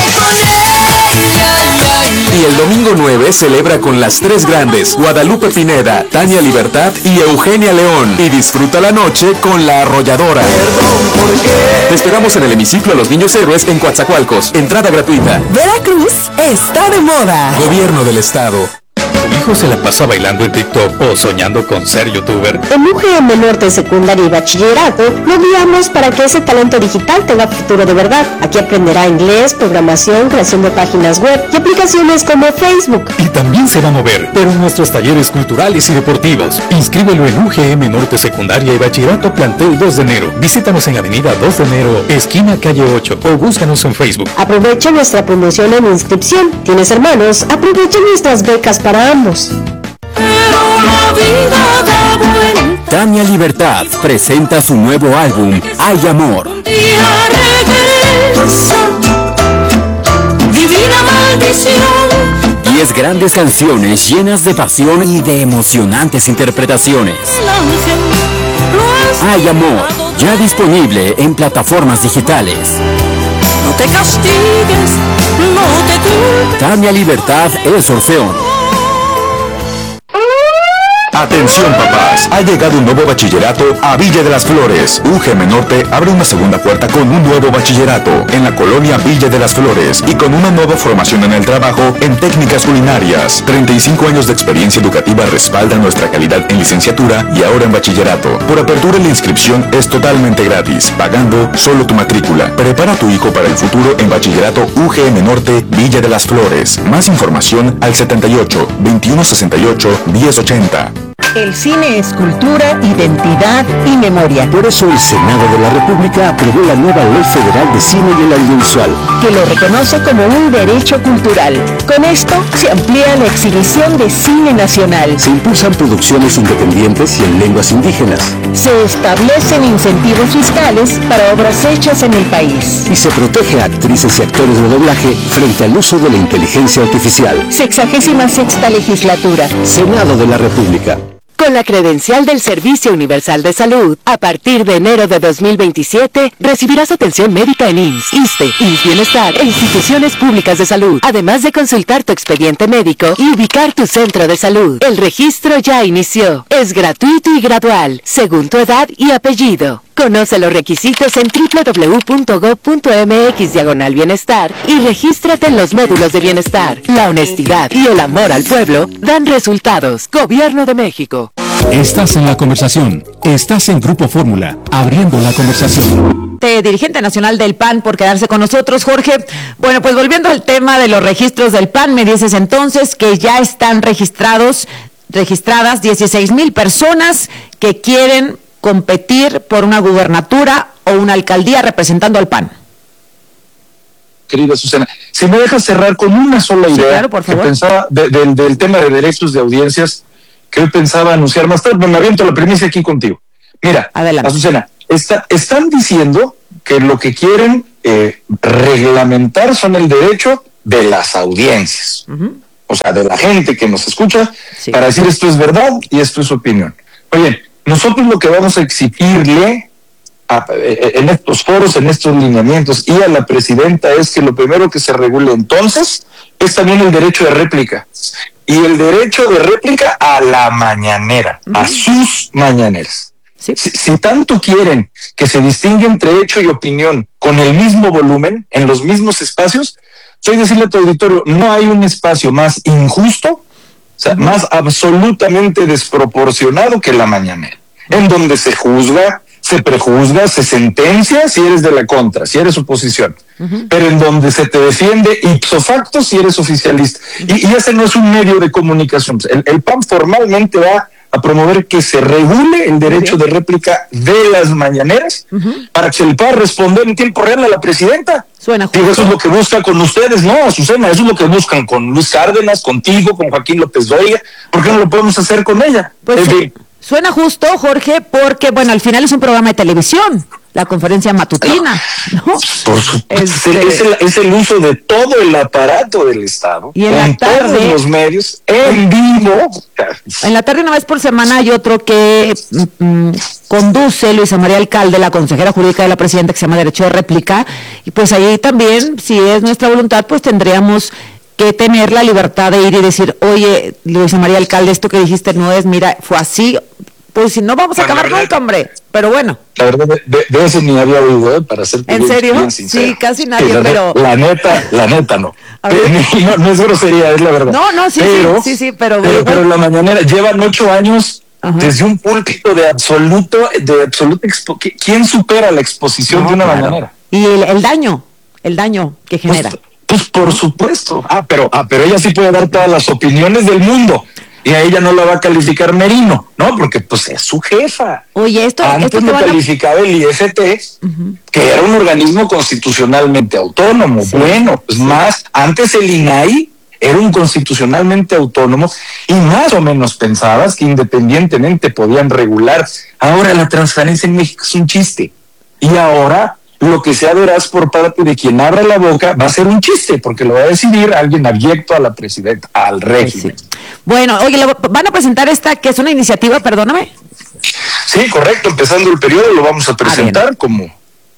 O: Y el domingo nueve celebra con las tres grandes, Guadalupe Pineda, Tania Libertad y Eugenia León. Y disfruta la noche con La Arrolladora. Te esperamos en el hemiciclo a los Niños Héroes en Coatzacoalcos. Entrada gratuita.
N: Veracruz está de moda.
O: Gobierno del Estado. ¿Tu hijo se la pasa bailando en TikTok o soñando con ser youtuber?
P: En U G M Norte Secundaria y Bachillerato lo guiamos para que ese talento digital tenga futuro de verdad. Aquí aprenderá inglés, programación, creación de páginas web y aplicaciones como Facebook.
O: Y también se va a mover, pero en nuestros talleres culturales y deportivos. Inscríbelo en U G M Norte Secundaria y Bachillerato Plantel dos de enero. Visítanos en la avenida dos de enero, esquina calle ocho, o búscanos en Facebook.
P: Aprovecha nuestra promoción en inscripción. ¿Tienes hermanos? Aprovecha nuestras becas para ambos.
C: Tania Libertad presenta su nuevo álbum, Hay Amor. Diez grandes canciones llenas de pasión y de emocionantes interpretaciones. Hay Amor, ya disponible en plataformas digitales.
I: No te castigues, no te culpes.
C: Tania Libertad es Orfeón.
A: Atención papás, ha llegado un nuevo bachillerato a Villa de las Flores. U G M Norte abre una segunda puerta con un nuevo bachillerato en la colonia Villa de las Flores y con una nueva formación en el trabajo en técnicas culinarias. treinta y cinco años de experiencia educativa respaldan nuestra calidad en licenciatura y ahora en bachillerato. Por apertura la inscripción es totalmente gratis, pagando solo tu matrícula. Prepara a tu hijo para el futuro en bachillerato U G M Norte Villa de las Flores. Más información al setenta y ocho, veintiuno sesenta y ocho, diez ochenta.
N: El cine es cultura, identidad y memoria.
C: Por eso el Senado de la República aprobó la nueva Ley Federal de Cine y el Audiovisual,
N: que lo reconoce como un derecho cultural. Con esto se amplía la exhibición de cine nacional.
C: Se impulsan producciones independientes y en lenguas indígenas.
N: Se establecen incentivos fiscales para obras hechas en el país.
C: Y se protege a actrices y actores de doblaje frente al uso de la inteligencia artificial.
N: Sexagésima sexta legislatura.
C: Senado de la República.
T: Con la credencial del Servicio Universal de Salud, a partir de enero de dos mil veintisiete, recibirás atención médica en I M S S, ISSSTE, I M S S Bienestar e instituciones públicas de salud, además de consultar tu expediente médico y ubicar tu centro de salud. El registro ya inició. Es gratuito y gradual, según tu edad y apellido. Conoce los requisitos en doble u doble u doble u punto gob punto eme equis diagonal bienestar y regístrate en los módulos de bienestar. La honestidad y el amor al pueblo dan resultados. Gobierno de México.
C: Estás en la conversación. Estás en Grupo Fórmula, abriendo la conversación.
B: Dirigente nacional del P A N, por quedarse con nosotros, Jorge. Bueno, pues volviendo al tema de los registros del P A N, me dices entonces que ya están registrados, registradas dieciséis mil personas que quieren competir por una gubernatura o una alcaldía representando al P A N.
U: Querida Susana, si me dejas cerrar con una sola idea, sí,
B: claro, por favor.
U: Que pensaba de, de, del tema de derechos de audiencias, que hoy pensaba anunciar más tarde, me aviento la premisa aquí contigo. Mira,
B: adelante.
U: Azucena, está, están diciendo que lo que quieren eh, reglamentar son el derecho de las audiencias, uh-huh. o sea, de la gente que nos escucha, sí. para decir esto es verdad y esto es opinión. Oye, nosotros lo que vamos a exigirle a, en estos foros, en estos lineamientos y a la presidenta es que lo primero que se regule entonces es también el derecho de réplica. Y el derecho de réplica a la mañanera, uh-huh. a sus mañaneras. Sí. Si, si tanto quieren que se distinga entre hecho y opinión con el mismo volumen, en los mismos espacios, soy decirle a tu auditorio, no hay un espacio más injusto, o sea, uh-huh. más absolutamente desproporcionado que la mañanera, en donde se juzga, se prejuzga, se sentencia si eres de la contra, si eres oposición, uh-huh. pero en donde se te defiende ipso facto si eres oficialista. Uh-huh. Y, y ese no es un medio de comunicación. El, el P A N formalmente va a promover que se regule el derecho uh-huh. de réplica de las mañaneras uh-huh. para que se le pueda responder en tiempo real a la presidenta.
B: Suena justo.
U: Digo, eso es lo que busca con ustedes, ¿no, Azucena? Eso es lo que buscan con Luis Cárdenas, contigo, con Joaquín López Dóriga. ¿Por qué no lo podemos hacer con ella?
B: Pues
U: es
B: sí.
U: de,
B: Suena justo, Jorge, porque, bueno, al final es un programa de televisión, la conferencia matutina, ¿no?
U: Por supuesto, este... es, el, es el uso de todo el aparato del Estado,
B: y en la tarde,
U: todos los medios, en vivo.
B: En la tarde, una vez por semana, hay otro que mm, conduce Luisa María Alcalde, la consejera jurídica de la presidenta, que se llama Derecho de Réplica, y pues ahí también, si es nuestra voluntad, pues tendríamos que tener la libertad de ir y decir, oye, Luisa María Alcalde, esto que dijiste no es, mira, fue así, pues si no vamos a
U: la
B: acabar
U: verdad,
B: nunca, hombre, pero bueno.
U: La verdad, de, de, de eso ni había oído, ¿eh? Para ser
B: ¿En serio? Sí, casi nadie,
U: la
B: pero...
U: La neta, la neta no. no. No es grosería, es la verdad.
B: No, no, sí,
U: pero,
B: sí, sí, sí, pero...
U: Pero, pero la mañanera, llevan ocho años... Ajá. Desde un púlpito de absoluto, de absoluto expo ¿quién supera la exposición no, de una claro. mañanera?
B: Y el, el daño, el daño que genera.
U: Pues, Pues por supuesto. Ah, pero ah, pero ella sí puede dar todas las opiniones del mundo. Y a ella no la va a calificar Merino, ¿no? Porque pues es su jefa.
B: Oye, esto...
U: Antes
B: esto
U: lo calificaba el I F T, uh-huh. que era un organismo constitucionalmente autónomo. Sí. Bueno, pues más, antes el I N A I era un constitucionalmente autónomo y más o menos pensabas que independientemente podían regular. Ahora la transparencia en México es un chiste. Y ahora... lo que sea veraz por parte de quien abra la boca va a ser un chiste, porque lo va a decidir alguien abyecto a la presidenta, al régimen.
B: Sí. Bueno, oye, van a presentar esta, que es una iniciativa, perdóname.
U: Sí, correcto, empezando el periodo lo vamos a presentar ah, como...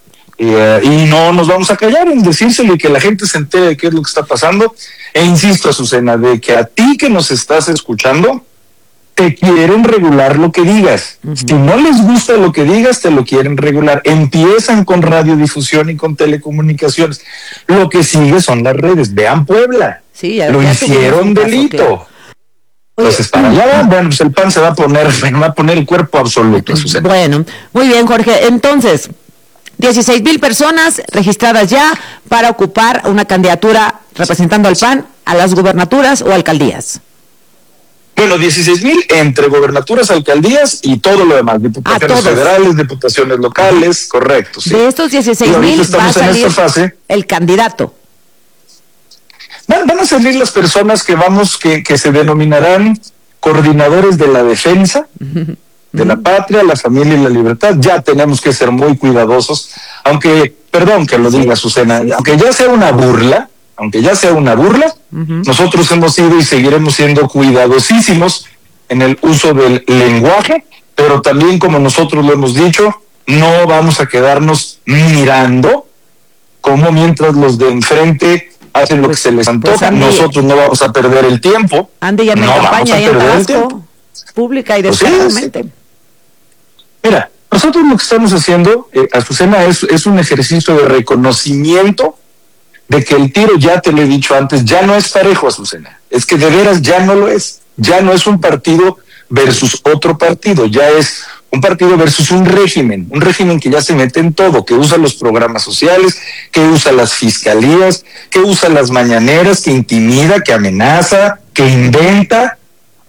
U: Eh, y no nos vamos a callar en decírselo y que la gente se entere de qué es lo que está pasando. E insisto, Azucena, de que a ti que nos estás escuchando, te quieren regular lo que digas. Uh-huh. Si no les gusta lo que digas, te lo quieren regular. Empiezan con radiodifusión y con telecomunicaciones. Lo que sigue son las redes. Vean Puebla.
B: Sí, ya,
U: lo
B: ya
U: hicieron delito. Claro. Entonces, para allá, bueno, pues el P A N se va a poner, va a poner el cuerpo absoluto.
B: Bueno, muy bien, Jorge. Entonces, dieciséis mil personas registradas ya para ocupar una candidatura representando al P A N a las gubernaturas o alcaldías.
U: Bueno, dieciséis mil entre gobernaturas, alcaldías y todo lo demás, diputaciones federales, diputaciones locales, correcto. Sí.
B: De estos dieciséis mil va a salir fase, el candidato.
U: Van, van a salir las personas que vamos, que, que se denominarán coordinadores de la defensa, uh-huh. de la patria, la familia y la libertad. Ya tenemos que ser muy cuidadosos, aunque, perdón que lo diga Azucena, aunque ya sea una burla, aunque ya sea una burla, uh-huh. nosotros hemos sido y seguiremos siendo cuidadosísimos en el uso del lenguaje, pero también, como nosotros lo hemos dicho, no vamos a quedarnos mirando como mientras los de enfrente hacen lo que se les antoja. Pues Andy, nosotros no vamos a perder el tiempo.
B: Andy ya me
U: no
B: campaña ahí en Tabasco, pública y descaradamente.
U: Pues sí, mira, nosotros lo que estamos haciendo, eh, Azucena, es, es un ejercicio de reconocimiento de que el tiro, ya te lo he dicho antes, ya no es parejo, Azucena. Es que de veras ya no lo es. Ya no es un partido versus otro partido, ya es un partido versus un régimen, un régimen que ya se mete en todo, que usa los programas sociales, que usa las fiscalías, que usa las mañaneras, que intimida, que amenaza, que inventa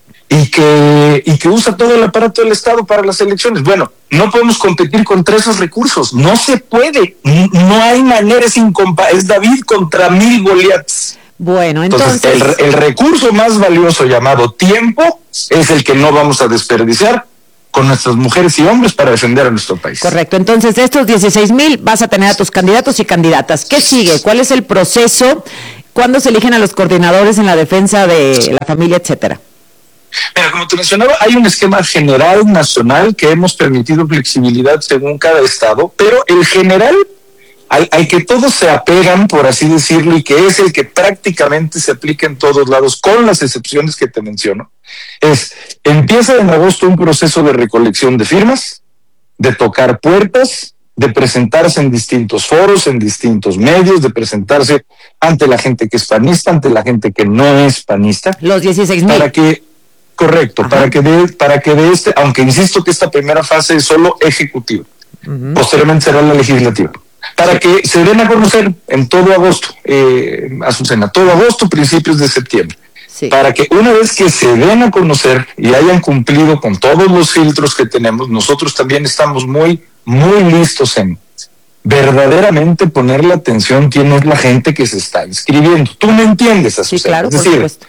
U: y que, y que usa todo el aparato del Estado para las elecciones. Bueno, no podemos competir contra esos recursos, no se puede, no hay manera, es incompa- es David contra mil Goliaths.
B: Bueno, entonces...
U: entonces el, el recurso más valioso llamado tiempo es el que no vamos a desperdiciar con nuestras mujeres y hombres para defender a nuestro país.
B: Correcto, entonces de estos dieciséis mil vas a tener a tus candidatos y candidatas. ¿Qué sigue? ¿Cuál es el proceso? ¿Cuándo se eligen a los coordinadores en la defensa de la familia, etcétera?
U: Mira, como te mencionaba, hay un esquema general nacional que hemos permitido flexibilidad según cada estado, pero el general al, al que todos se apegan, por así decirlo, y que es el que prácticamente se aplica en todos lados, con las excepciones que te menciono, es, empieza en agosto un proceso de recolección de firmas, de tocar puertas, de presentarse en distintos foros, en distintos medios, de presentarse ante la gente que es panista, ante la gente que no es panista.
B: Los dieciséis mil.
U: Para que, correcto, Ajá. para que de, para que de este, aunque insisto que esta primera fase es solo ejecutiva, uh-huh. posteriormente será la legislativa, para que se den a conocer en todo agosto, eh, Azucena, todo agosto, principios de septiembre. Sí. Para que una vez que se den a conocer y hayan cumplido con todos los filtros que tenemos, nosotros también estamos muy, muy listos en verdaderamente poner la atención quién es la gente que se está inscribiendo. ¿Tú me entiendes, Azucena?
B: Sí, claro,
U: es decir,
B: por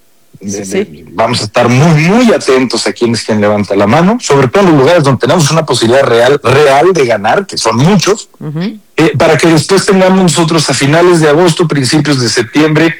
U: de,
B: sí,
U: de,
B: sí.
U: vamos a estar muy, muy atentos a quién es quien levanta la mano, sobre todo en los lugares donde tenemos una posibilidad real, real de ganar, que son muchos, uh-huh. eh, para que después tengamos nosotros a finales de agosto, principios de septiembre,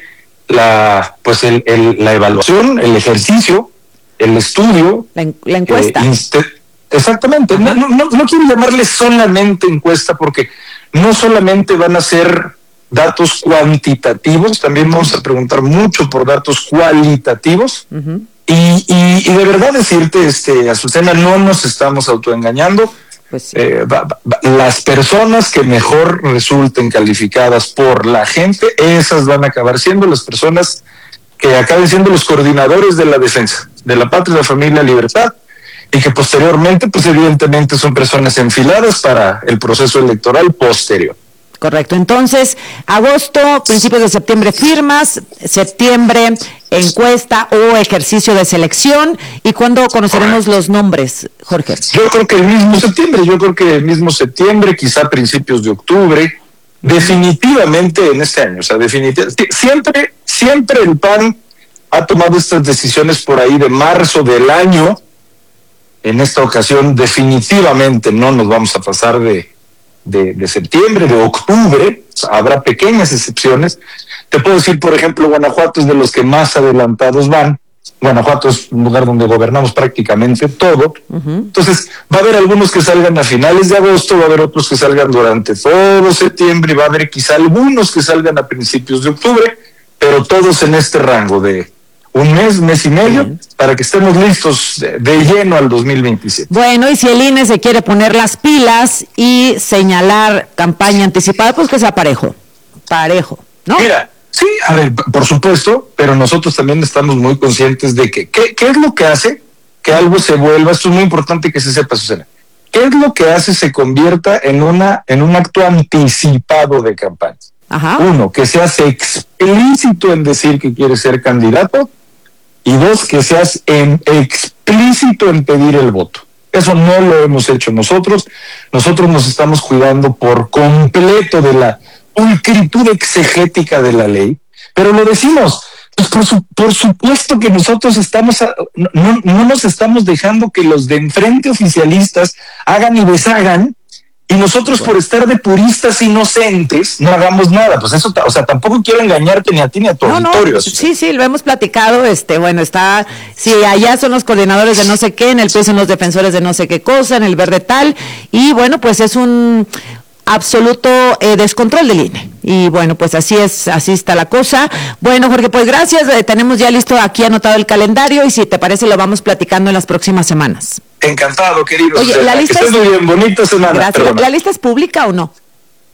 U: la pues el, el, la evaluación, el ejercicio, el estudio,
B: la, en, la encuesta.
U: Eh, inst- exactamente, no, no, no, no quiero llamarle solamente encuesta porque no solamente van a ser datos cuantitativos, también vamos a preguntar mucho por datos cualitativos. Uh-huh. y, y, y de verdad decirte, este, Azucena, no nos estamos autoengañando.
B: Pues sí.
U: eh, va, va, las personas que mejor resulten calificadas por la gente, esas van a acabar siendo las personas que acaben siendo los coordinadores de la defensa de la patria, la familia, la libertad, y que posteriormente, pues evidentemente son personas enfiladas para el proceso electoral posterior.
B: Correcto, entonces, agosto, principios de septiembre firmas, septiembre encuesta o ejercicio de selección, ¿y cuándo conoceremos los nombres, Jorge?
U: Yo creo que el mismo septiembre, yo creo que el mismo septiembre, quizá principios de octubre, definitivamente en este año, o sea, definitivamente, siempre, siempre el P A N ha tomado estas decisiones por ahí de marzo del año. En esta ocasión definitivamente no nos vamos a pasar de De, de septiembre, de octubre, habrá pequeñas excepciones. Te puedo decir, por ejemplo, Guanajuato es de los que más adelantados van. Guanajuato es un lugar donde gobernamos prácticamente todo. Uh-huh. Entonces, va a haber algunos que salgan a finales de agosto, va a haber otros que salgan durante todo septiembre, y va a haber quizá algunos que salgan a principios de octubre, pero todos en este rango de un mes, mes y medio, uh-huh. para que estemos listos de, de lleno al dos mil veintisiete.
B: Bueno, y si el I N E se quiere poner las pilas y señalar campaña anticipada, pues que sea parejo, parejo, ¿no?
U: Mira, sí, a ver, por supuesto, pero nosotros también estamos muy conscientes de que, ¿qué, qué es lo que hace que algo se vuelva? Esto es muy importante que se sepa, Susana. ¿Qué es lo que hace se convierta en una en un acto anticipado de campaña? Ajá. Uno, que seas explícito en decir que quieres ser candidato, y dos, que seas en explícito en pedir el voto. Eso no lo hemos hecho nosotros. Nosotros nos estamos cuidando por completo de la pulcritud exegética de la ley, pero lo decimos, pues por, su, por supuesto que nosotros estamos a, no, no nos estamos dejando que los de enfrente oficialistas hagan y deshagan y nosotros por estar de puristas inocentes no hagamos nada. Pues eso, o sea, tampoco quiero engañarte ni a ti ni a tu
B: no,
U: auditorio.
B: No, sí, sí, lo hemos platicado, este, bueno, está, si allá son los coordinadores de no sé qué, en el P R I son los defensores de no sé qué cosa, en el verde tal, y bueno, pues es un absoluto eh, descontrol del I N E. Y bueno, pues así es, así está la cosa. Bueno, Jorge, pues gracias, eh, tenemos ya listo aquí anotado el calendario y si te parece lo vamos platicando en las próximas semanas.
U: Encantado, querido.
B: Oye, la lista es...
U: muy bien, bonita semana.
B: Gracias. ¿La lista es pública o no?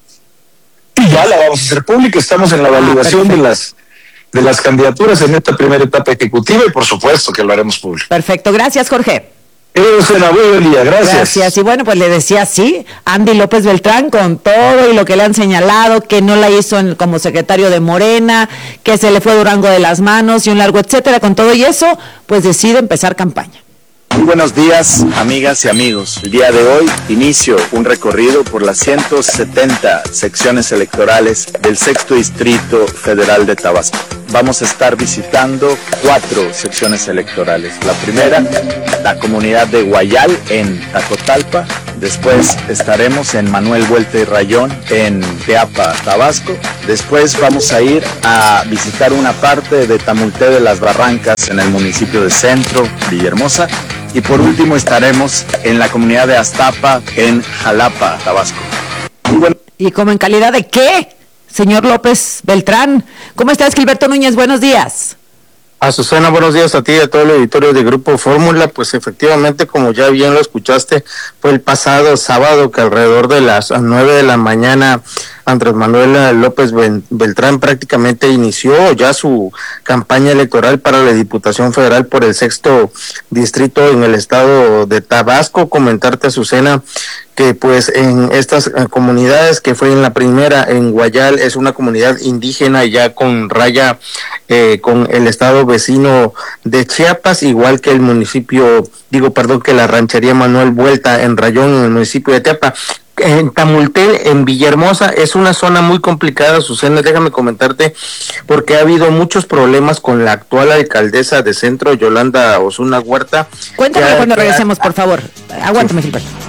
U: Sí, ya la vamos a hacer pública, estamos en la validación ah, de las de las candidaturas en esta primera etapa ejecutiva y por supuesto que lo haremos público.
B: Perfecto, gracias, Jorge.
U: Muy buen día, gracias.
B: Gracias, y bueno, pues le decía sí, Andy López Beltrán con todo y lo que le han señalado, que no la hizo en, como secretario de Morena, que se le fue Durango de las manos y un largo etcétera, con todo y eso, pues decide empezar campaña.
G: Muy buenos días, amigas y amigos. El día de hoy inicio un recorrido por las ciento setenta secciones electorales del sexto Distrito Federal de Tabasco. Vamos a estar visitando cuatro secciones electorales. La primera, la comunidad de Guayal en Tacotalpa. Después estaremos en Manuel Vuelta y Rayón en Teapa, Tabasco. Después vamos a ir a visitar una parte de Tamulté de las Barrancas en el municipio de Centro, Villahermosa. Y por último estaremos en la comunidad de Aztapa en Jalapa, Tabasco.
B: Bueno. ¿Y como en calidad de qué, señor López Beltrán? ¿Cómo estás, Gilberto Núñez? Buenos días.
E: Azucena, buenos días a ti y a todo el auditorio de Grupo Fórmula. Pues efectivamente, como ya bien lo escuchaste, fue el pasado sábado que alrededor de las nueve de la mañana Andrés Manuel López Beltrán prácticamente inició ya su campaña electoral para la Diputación Federal por el sexto distrito en el estado de Tabasco. Comentarte, Azucena, que pues en estas comunidades, que fue en la primera en Guayal, es una comunidad indígena ya con raya eh, con el estado vecino de Chiapas, igual que el municipio, digo, perdón, que la ranchería Manuel Vuelta en Rayón, en el municipio de Teapa. En Tamulté, en Villahermosa, es una zona muy complicada, Susana, déjame comentarte, porque ha habido muchos problemas con la actual alcaldesa de Centro, Yolanda Osuna Huerta.
B: Cuéntame cuando que regresemos, ha... por favor. Aguántame, sí. Gilberto.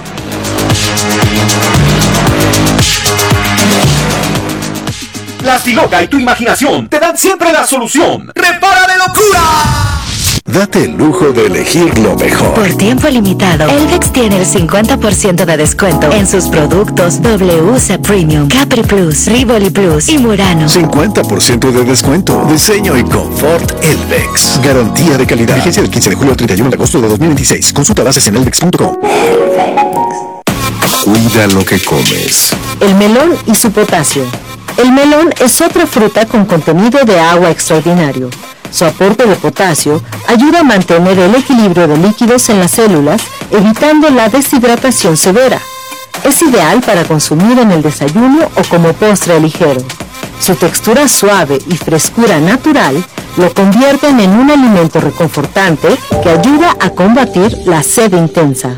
R: La Siloca y tu imaginación te dan siempre la solución. ¡Repara de locura!
V: Date el lujo de elegir lo mejor.
N: Por tiempo limitado, Elvex tiene el cincuenta por ciento de descuento en sus productos W C Premium, Capri Plus, Rivoli Plus y Murano.
V: cincuenta por ciento de descuento. Diseño y confort Elvex. Garantía de calidad. Vigencia del quince de julio al treinta y uno de agosto de dos mil veintiséis. Consulta bases en elvex punto com. Cuida lo que comes.
P: El melón y su potasio. El melón es otra fruta con contenido de agua extraordinario. Su aporte de potasio ayuda a mantener el equilibrio de líquidos en las células, evitando la deshidratación severa. Es ideal para consumir en el desayuno o como postre ligero. Su textura suave y frescura natural lo convierten en un alimento reconfortante que ayuda a combatir la sed intensa.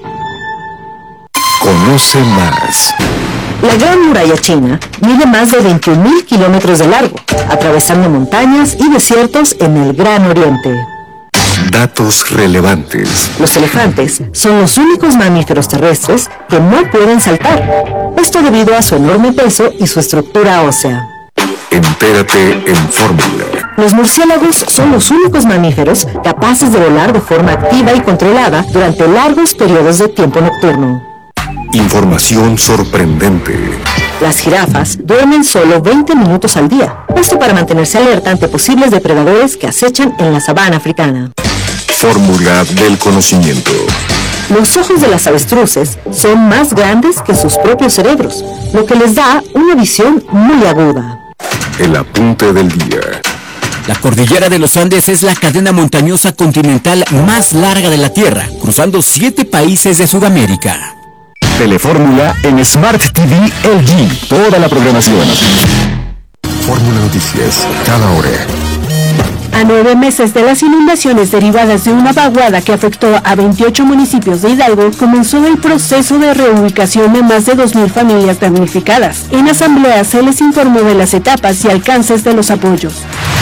V: Conoce más.
P: La Gran Muralla China mide más de veintiún mil kilómetros de largo, atravesando montañas y desiertos en el Gran Oriente.
V: Datos relevantes.
P: Los elefantes son los únicos mamíferos terrestres que no pueden saltar. Esto debido a su enorme peso y su estructura ósea.
V: Entérate en Fórmula.
P: Los murciélagos son los únicos mamíferos capaces de volar de forma activa y controlada durante largos periodos de tiempo nocturno.
V: Información sorprendente.
P: Las jirafas duermen solo veinte minutos al día, esto para mantenerse alerta ante posibles depredadores que acechan en la sabana africana.
V: Fórmula del conocimiento.
P: Los ojos de las avestruces son más grandes que sus propios cerebros, lo que les da una visión muy aguda.
V: El apunte del día.
C: La cordillera de los Andes es la cadena montañosa continental más larga de la Tierra, cruzando siete países de Sudamérica.
A: Telefórmula en Smart T V L G. Toda la programación.
V: Fórmula Noticias, cada hora.
W: A nueve meses de las inundaciones derivadas de una vaguada que afectó a veintiocho municipios de Hidalgo, comenzó el proceso de reubicación de más de dos mil familias damnificadas. En asamblea se les informó de las etapas y alcances de los apoyos.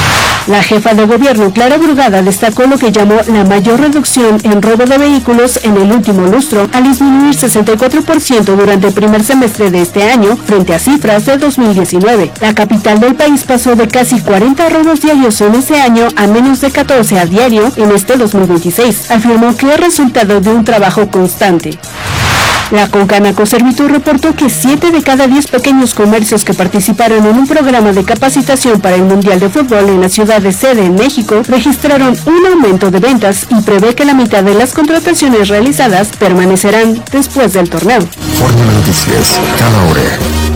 W: La jefa de gobierno, Clara Brugada, destacó lo que llamó la mayor reducción en robo de vehículos en el último lustro, al disminuir sesenta y cuatro por ciento durante el primer semestre de este año, frente a cifras de dos mil diecinueve. La capital del país pasó de casi cuarenta robos diarios en ese año a menos de catorce a diario en este dos mil veintiséis. Afirmó que es resultado de un trabajo constante. La Concanaco Servitur reportó que siete de cada diez pequeños comercios que participaron en un programa de capacitación para el Mundial de Fútbol en la ciudad de sede en México registraron un aumento de ventas y prevé que la mitad de las contrataciones realizadas permanecerán después del torneo.
A: Fórmula Noticias, cada hora.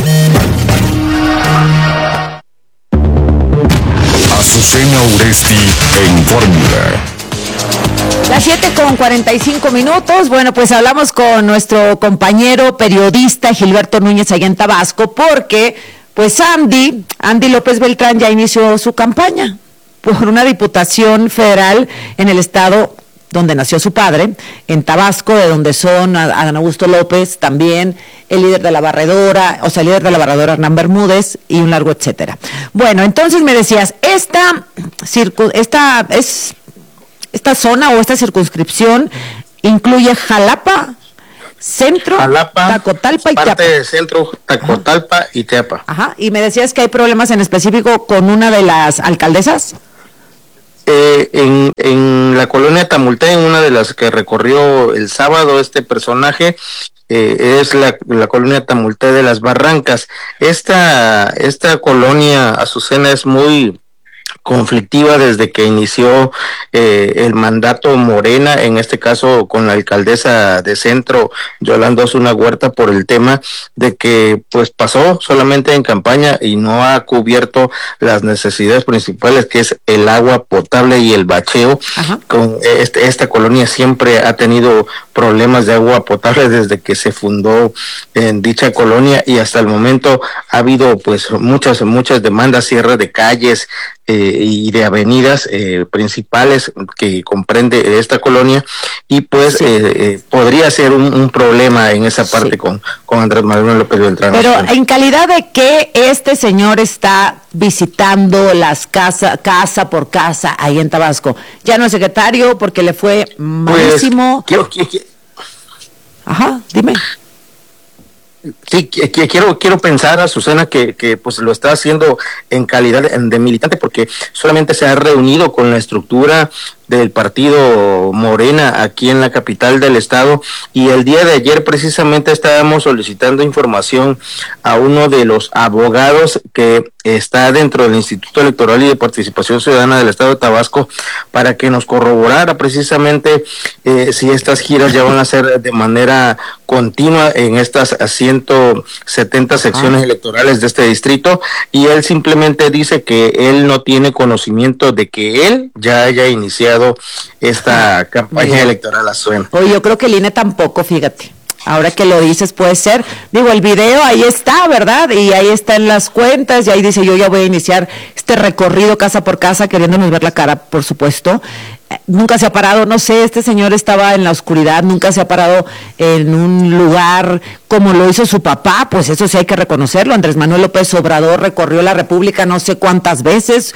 A: Azucena Uresti en Fórmula.
B: Las siete con cuarenta y cinco minutos. Bueno, pues hablamos con nuestro compañero periodista Gilberto Núñez allá en Tabasco, porque pues Andy, Andy López Beltrán ya inició su campaña por una diputación federal en el estado donde nació su padre, en Tabasco, de donde son Adán Augusto López, también el líder de la barredora, o sea, el líder de la barredora Hernán Bermúdez y un largo etcétera. Bueno, entonces me decías, esta, circu- esta es... Esta zona o esta circunscripción incluye Jalapa, Centro,
E: Jalapa,
B: Tacotalpa y
E: parte
B: Teapa.
E: de Centro, Tacotalpa Ajá. y Teapa.
B: Ajá, y me decías que hay problemas en específico con una de las alcaldesas.
E: Eh, en, en la colonia Tamulté, en una de las que recorrió el sábado este personaje, eh, es la, la colonia Tamulté de las Barrancas. Esta, esta colonia, Azucena, es muy conflictiva desde que inició eh, el mandato Morena, en este caso con la alcaldesa de Centro, Yolanda Osuna Huerta, por el tema de que pues pasó solamente en campaña y no ha cubierto las necesidades principales, que es el agua potable y el bacheo. Ajá. Con este, esta colonia siempre ha tenido problemas de agua potable desde que se fundó en dicha colonia, y hasta el momento ha habido pues muchas muchas demandas, cierre de calles eh, y de avenidas eh, principales que comprende esta colonia, y pues sí. eh, eh, podría ser un, un problema en esa parte sí. con, con Andrés Manuel López Beltrán.
B: Pero ¿en calidad de qué este señor está visitando las casas, casa por casa ahí en Tabasco? Ya no es secretario porque le fue malísimo.
E: Pues, quiero, quiero, quiero.
B: Ajá, dime.
E: Sí, que, que quiero quiero pensar, Azucena, que, que pues lo está haciendo en calidad de, de militante, porque solamente se ha reunido con la estructura del partido Morena aquí en la capital del estado, y el día de ayer precisamente estábamos solicitando información a uno de los abogados que está dentro del Instituto Electoral y de Participación Ciudadana del estado de Tabasco, para que nos corroborara precisamente eh, si estas giras ya van a ser de manera continua en estas ciento setenta secciones ah. electorales de este distrito, y él simplemente dice que él no tiene conocimiento de que él ya haya iniciado esta campaña Oye. electoral a Azucena.
B: Oye, yo creo que el I N E tampoco, fíjate. Ahora que lo dices, puede ser. Digo, el video ahí está, ¿verdad? Y ahí están las cuentas, y ahí dice, yo ya voy a iniciar este recorrido casa por casa, queriéndonos ver la cara, por supuesto. Nunca se ha parado, no sé, este señor estaba en la oscuridad, nunca se ha parado en un lugar como lo hizo su papá, pues eso sí hay que reconocerlo. Andrés Manuel López Obrador recorrió la República no sé cuántas veces.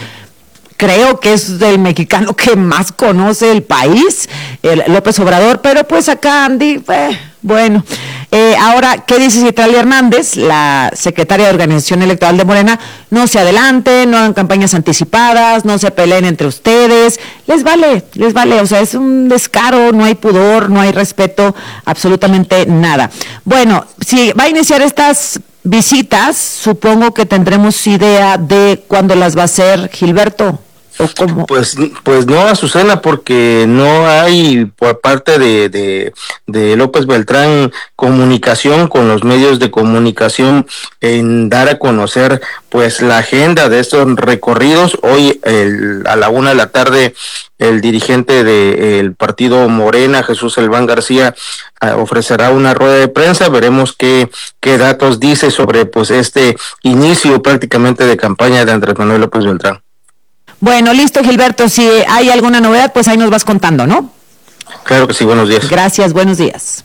B: Creo que es el mexicano que más conoce el país, el López Obrador, pero pues acá Andy, eh, bueno. Eh, ahora, ¿qué dice Citlali Hernández, la secretaria de Organización Electoral de Morena? No se adelanten, no hagan campañas anticipadas, no se peleen entre ustedes, les vale, les vale, o sea, es un descaro, no hay pudor, no hay respeto, absolutamente nada. Bueno, si va a iniciar estas visitas, supongo que tendremos idea de cuándo las va a hacer, Gilberto.
E: Pues, pues no, Azucena, porque no hay por parte de, de, de López Beltrán comunicación con los medios de comunicación en dar a conocer pues la agenda de estos recorridos. Hoy el, a la una de la tarde el dirigente del partido Morena, Jesús Elván García, uh, ofrecerá una rueda de prensa. Veremos qué, qué datos dice sobre pues este inicio prácticamente de campaña de Andrés Manuel López Beltrán.
B: Bueno, listo, Gilberto, si hay alguna novedad, pues ahí nos vas contando, ¿no?
E: Claro que sí, buenos días.
B: Gracias, buenos días.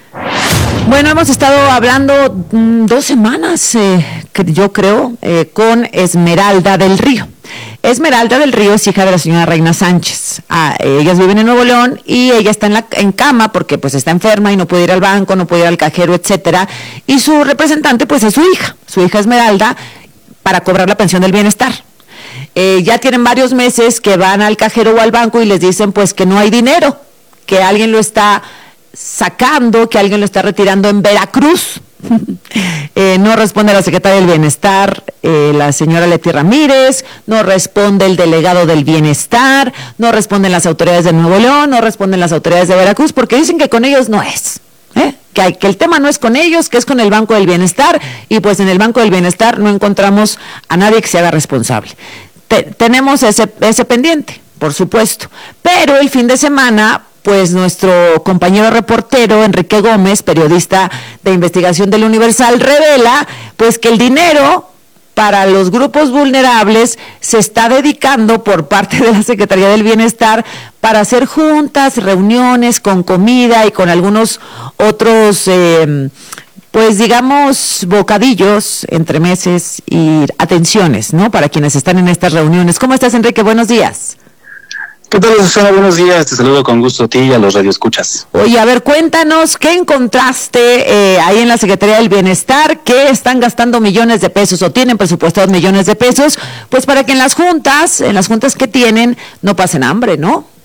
B: Bueno, hemos estado hablando mmm, dos semanas, eh, que yo creo, eh, con Esmeralda del Río. Esmeralda del Río es hija de la señora Reina Sánchez. Ah, ellas viven en Nuevo León y ella está en la en cama porque pues está enferma y no puede ir al banco, no puede ir al cajero, etcétera. Y su representante pues es su hija, su hija Esmeralda, para cobrar la pensión del bienestar. Eh, ya tienen varios meses que van al cajero o al banco y les dicen pues que no hay dinero, que alguien lo está sacando, que alguien lo está retirando en Veracruz. eh, no responde la secretaria del Bienestar, eh, la señora Leti Ramírez, no responde el delegado del Bienestar, no responden las autoridades de Nuevo León, no responden las autoridades de Veracruz, porque dicen que con ellos no es, ¿eh? que, hay, que el tema no es con ellos, que es con el Banco del Bienestar, y pues en el Banco del Bienestar no encontramos a nadie que se haga responsable. Te, tenemos ese, ese pendiente, por supuesto, pero el fin de semana pues nuestro compañero reportero Enrique Gómez, periodista de investigación del Universal, revela pues que el dinero para los grupos vulnerables se está dedicando por parte de la Secretaría del Bienestar para hacer juntas, reuniones con comida y con algunos otros eh, pues digamos bocadillos, entremeses y atenciones, ¿no? Para quienes están en estas reuniones. ¿Cómo estás, Enrique? Buenos días.
F: ¿Qué tal, Susana? Buenos días, te saludo con gusto a ti y a los radioescuchas.
B: Oye, a ver, cuéntanos, ¿qué encontraste eh, ahí en la Secretaría del Bienestar? ¿Qué están gastando millones de pesos o tienen presupuestados millones de pesos? Pues para que en las juntas, en las juntas que tienen, no pasen hambre, ¿no?